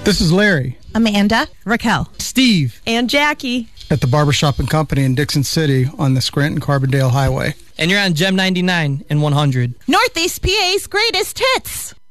This is Larry. Amanda. Raquel. Steve. And Jackie. At the Barbershop and Company in Dixon City on the Scranton-Carbondale Highway. And you're on Gem 99 and 100. Northeast PA's greatest hits.